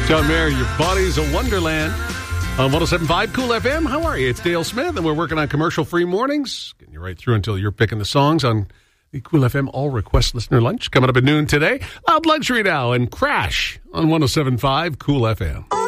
John Mayer, your body's a wonderland. On 107.5 Cool FM, how are you? It's Dale Smith, and we're working on commercial-free mornings. Getting you right through until you're picking the songs on the Cool FM All-Request Listener Lunch. Coming up at noon today. Loud Luxury now and Crash on 107.5 Cool FM.